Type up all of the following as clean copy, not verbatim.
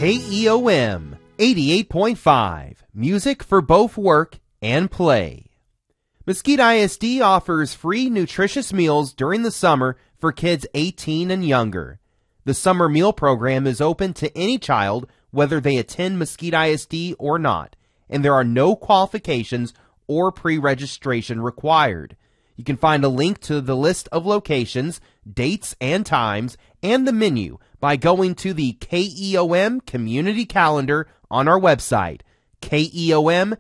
KEOM 88.5, music for both work and play. Mesquite ISD offers free nutritious meals during the summer for kids 18 and younger. The summer meal program is open to any child, whether they attend Mesquite ISD or not, and there are no qualifications or pre-registration required. You can find a link to the list of locations, dates and times, and the menu by going to the KEOM community calendar on our website, keom.fm.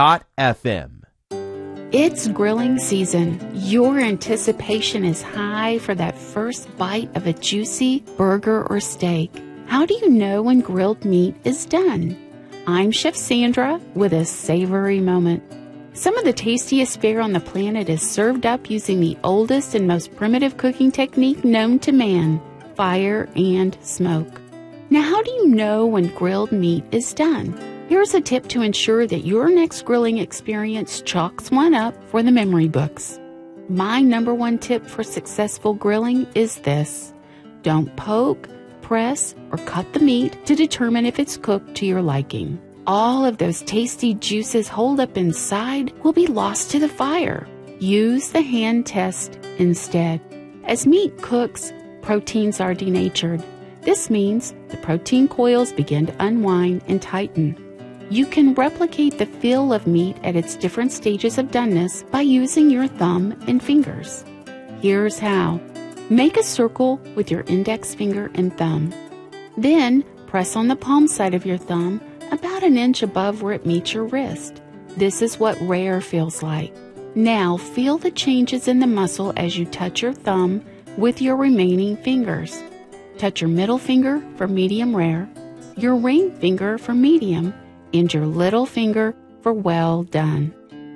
It's grilling season. Your anticipation is high for that first bite of a juicy burger or steak. How do you know when grilled meat is done? I'm Chef Sandra with a savory moment. Some of the tastiest fare on the planet is served up using the oldest and most primitive cooking technique known to man, fire and smoke. Now, how do you know when grilled meat is done? Here's a tip to ensure that your next grilling experience chalks one up for the memory books. My number one tip for successful grilling is this: don't poke, press, or cut the meat to determine if it's cooked to your liking. All of those tasty juices holed up inside will be lost to the fire. Use the hand test instead. As meat cooks, proteins are denatured. This means the protein coils begin to unwind and tighten. You can replicate the feel of meat at its different stages of doneness by using your thumb and fingers. Here's how. Make a circle with your index finger and thumb. Then press on the palm side of your thumb about an inch above where it meets your wrist. This is what rare feels like. Now feel the changes in the muscle as you touch your thumb with your remaining fingers. Touch your middle finger for medium rare, your ring finger for medium, and your little finger for well done.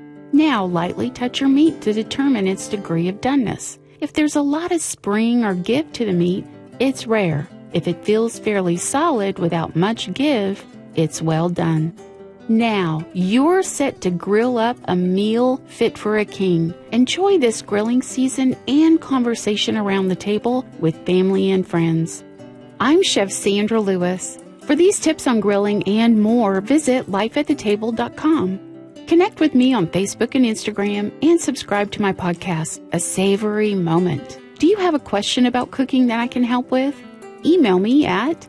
Now lightly touch your meat to determine its degree of doneness. If there's a lot of spring or give to the meat, it's rare. If it feels fairly solid without much give, it's well done. Now, you're set to grill up a meal fit for a king. Enjoy this grilling season and conversation around the table with family and friends. I'm Chef Sandra Lewis. For these tips on grilling and more, visit lifeatthetable.com. Connect with me on Facebook and Instagram and subscribe to my podcast, A Savory Moment. Do you have a question about cooking that I can help with? Email me at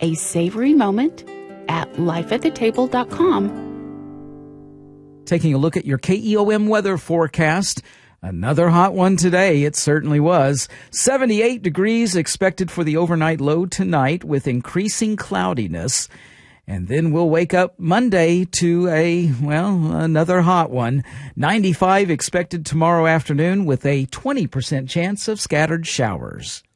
asavorymoment@lifeatthetable.com. Taking a look at your KEOM weather forecast. Another hot one today. It certainly was. 78 degrees expected for the overnight low tonight with increasing cloudiness. And then we'll wake up Monday to another hot one. 95 expected tomorrow afternoon with a 20% chance of scattered showers.